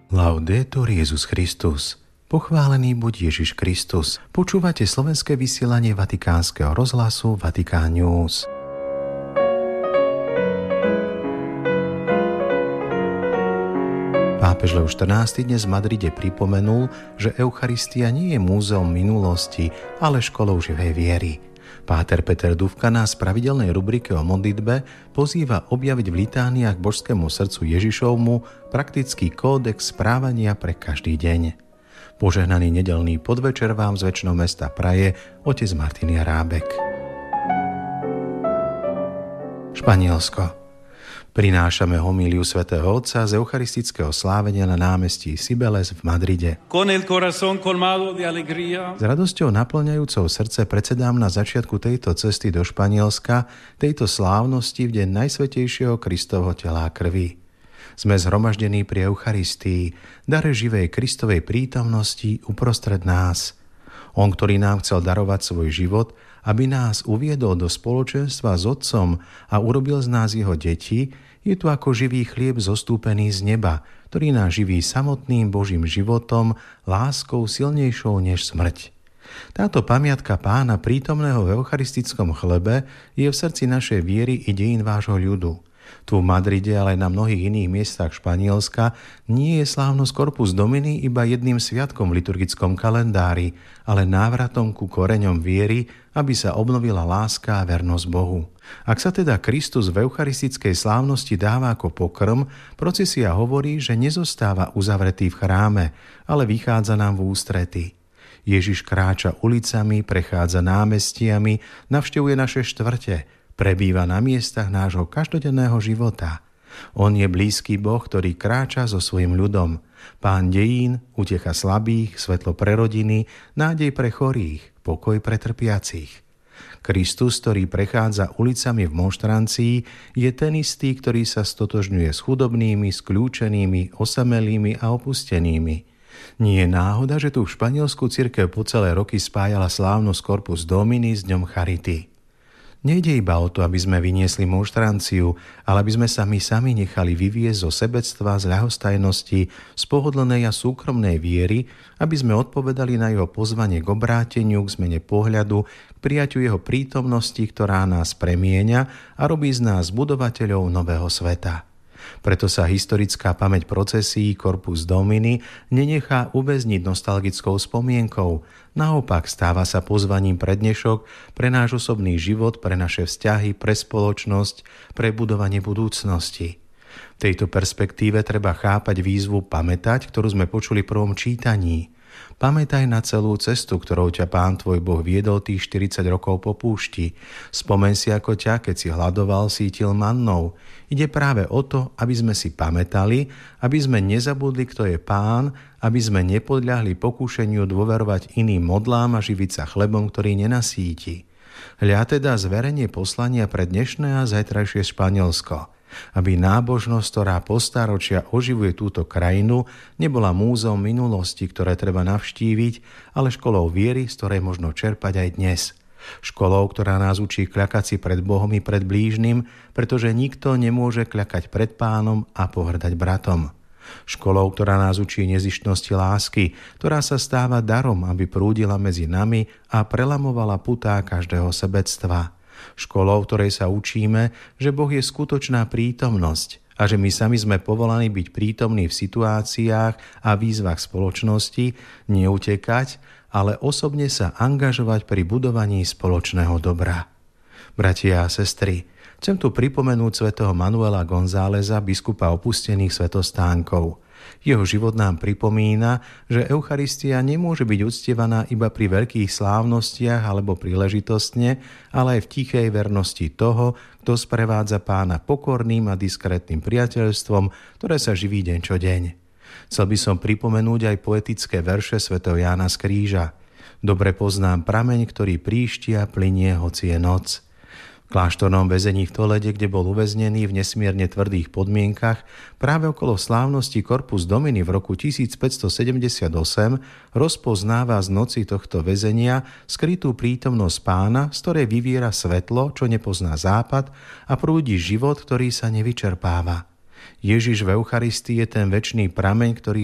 Laudetur Jesus Christus. Pochválený buď Ježiš Kristus. Počúvate slovenské vysielanie Vatikánskeho rozhlasu Vatikán News. Pápež Leoš XIV dnes v Madride pripomenul, že Eucharistia nie je múzeum minulosti, ale školou živej viery. Páter Peter Dufka nás v pravidelnej rubrike o modlitbe pozýva objaviť v litániách Božskému srdcu Ježišovmu praktický kódex správania pre každý deň. Požehnaný nedeľný podvečer vám z večného mesta praje otec Martin Járábek. Španielsko. Prinášame homíliu svätého Otca z eucharistického slávenia na námestí Cibeles v Madride. S radosťou naplňajúcou srdce predsedám na začiatku tejto cesty do Španielska, tejto slávnosti v deň Najsvätejšieho Kristovho tela a krvi. Sme zhromaždení pri Eucharistii, dare živej Kristovej prítomnosti uprostred nás. On, ktorý nám chcel darovať svoj život, aby nás uviedol do spoločenstva s Otcom a urobil z nás jeho deti, je tu ako živý chlieb zostúpený z neba, ktorý nás živí samotným Božím životom, láskou silnejšou než smrť. Táto pamiatka Pána prítomného v eucharistickom chlebe je v srdci našej viery i dejín vášho ľudu. Tu v Madride, ale aj na mnohých iných miestach Španielska nie je slávnosť Corpus Domini iba jedným sviatkom v liturgickom kalendári, ale návratom ku koreňom viery, aby sa obnovila láska a vernosť Bohu. Ak sa teda Kristus v eucharistickej slávnosti dáva ako pokrm, procesia hovorí, že nezostáva uzavretý v chráme, ale vychádza nám v ústrety. Ježiš kráča ulicami, prechádza námestiami, navštevuje naše štvrte, prebýva na miestach nášho každodenného života. On je blízky Boh, ktorý kráča so svojím ľudom. Pán dejín, útecha slabých, svetlo pre rodiny, nádej pre chorých, pokoj pre trpiacich. Kristus, ktorý prechádza ulicami v monštrancii, je ten istý, ktorý sa stotožňuje s chudobnými, skľúčenými, osamelými a opustenými. Nie je náhoda, že tu v Španielsku cirkev po celé roky spájala slávnosť Corpus Domini s dňom Charity. Nejde iba o to, aby sme vyniesli monštranciu, ale aby sme sa my sami nechali vyviesť zo sebectva, z ľahostajnosti, z pohodlnej a súkromnej viery, aby sme odpovedali na jeho pozvanie k obráteniu, k zmene pohľadu, k prijaťu jeho prítomnosti, ktorá nás premieňa a robí z nás budovateľov nového sveta. Preto sa historická pamäť procesí Corpus Domini nenechá uväzniť nostalgickou spomienkou. Naopak stáva sa pozvaním pre dnešok, pre náš osobný život, pre naše vzťahy, pre spoločnosť, pre budovanie budúcnosti. V tejto perspektíve treba chápať výzvu pamätať, ktorú sme počuli v prvom čítaní. Pamätaj na celú cestu, ktorou ťa Pán tvoj Boh viedol tých 40 rokov po púšti. Spomeň si, ako ťa, keď si hladoval, sítil mannou. Ide práve o to, aby sme si pamätali, aby sme nezabudli, kto je Pán, aby sme nepodľahli pokúšeniu dôverovať iným modlám a živiť sa chlebom, ktorý nenasíti. Hľa teda zverenie poslania pre dnešné a zajtrajšie Španielsko, aby nábožnosť, ktorá po stáročia oživuje túto krajinu, nebola múzeum minulosti, ktoré treba navštíviť, ale školou viery, z ktorej možno čerpať aj dnes. Školou, ktorá nás učí kľakať si pred Bohom i pred blížnym, pretože nikto nemôže kľakať pred Pánom a pohrdať bratom. Školou, ktorá nás učí nezištnosti lásky, ktorá sa stáva darom, aby prúdila medzi nami a prelamovala putá každého sebectva. Školou, ktorej sa učíme, že Boh je skutočná prítomnosť a že my sami sme povolaní byť prítomní v situáciách a výzvach spoločnosti, neutekať, ale osobne sa angažovať pri budovaní spoločného dobra. Bratia a sestry, chcem tu pripomenúť svätého Manuela Gonzáleza, biskupa opustených svätostánkov. Jeho život nám pripomína, že Eucharistia nemôže byť uctievaná iba pri veľkých slávnostiach alebo príležitostne, ale aj v tichej vernosti toho, kto sprevádza Pána pokorným a diskrétnym priateľstvom, ktoré sa živí deň čo deň. Chcel by som pripomenúť aj poetické verše svätého Jána z Kríža. Dobre poznám prameň, ktorý príšti a plynie, hoci je noc. V kláštornom väzení v Tolede, kde bol uväznený v nesmierne tvrdých podmienkach, práve okolo slávnosti Corpus Domini v roku 1578 rozpoznáva z noci tohto väzenia skrytú prítomnosť Pána, z ktorej vyviera svetlo, čo nepozná západ, a prúdi život, ktorý sa nevyčerpáva. Ježiš v Eucharistii je ten večný prameň, ktorý